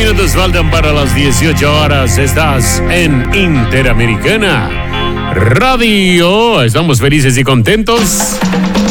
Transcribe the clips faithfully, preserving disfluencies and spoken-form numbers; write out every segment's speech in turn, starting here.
minutos faltan para las dieciocho horas. Estás en Interamericana Radio. Estamos felices y contentos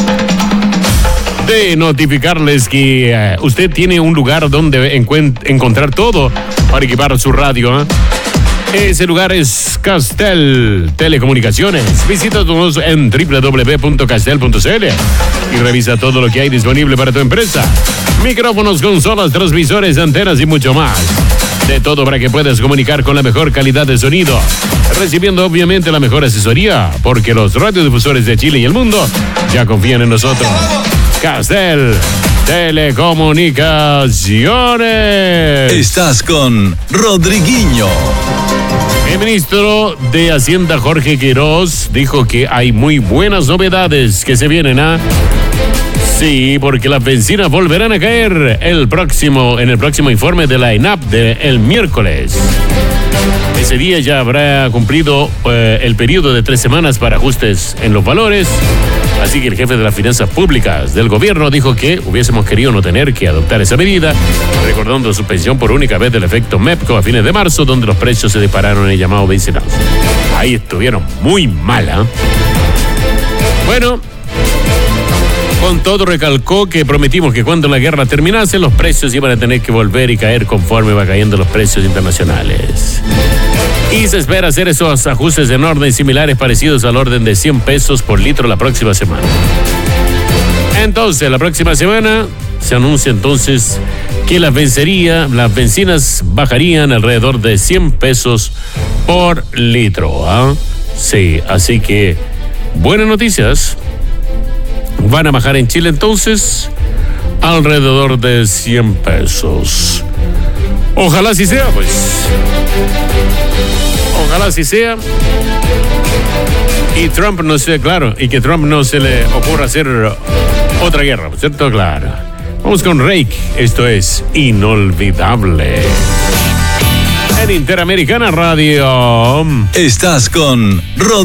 de notificarles que uh, usted tiene un lugar donde encuent- encontrar todo para equipar su radio. ¿eh? Ese lugar es Castel Telecomunicaciones. Visítanos en doble u doble u doble u punto castel punto c l y revisa todo lo que hay disponible para tu empresa. Micrófonos, consolas, transmisores, antenas y mucho más. De todo para que puedas comunicar con la mejor calidad de sonido, recibiendo obviamente la mejor asesoría, porque los radiodifusores de Chile y el mundo ya confían en nosotros. Castel Telecomunicaciones. Estás con Rodriguinho. El ministro de Hacienda, Jorge Queiroz, dijo que hay muy buenas novedades que se vienen a... Sí, porque las bencinas volverán a caer el próximo, en el próximo informe de la ENAP del miércoles. Ese día ya habrá cumplido eh, el periodo de tres semanas para ajustes en los valores. Así que el jefe de las finanzas públicas del gobierno dijo que hubiésemos querido no tener que adoptar esa medida, recordando su suspensión por única vez del efecto MEPCO a fines de marzo, donde los precios se dispararon en el llamado vencinazo. Ahí estuvieron muy mal, ¿eh? Bueno, con todo recalcó que prometimos que cuando la guerra terminase, los precios iban a tener que volver y caer conforme va cayendo los precios internacionales. Y se espera hacer esos ajustes en orden similares parecidos al orden de cien pesos por litro la próxima semana. Entonces, la próxima semana se anuncia entonces que las vencería, las bencinas bajarían alrededor de cien pesos por litro. ¿eh? Sí, así que buenas noticias. Van a bajar en Chile entonces alrededor de cien pesos. Ojalá así sea, pues. Ojalá así sea. Y Trump no se, claro, y que Trump no se le ocurra hacer otra guerra, ¿cierto? Claro. Vamos con Rake. Esto es Inolvidable. En Interamericana Radio. Estás con Rod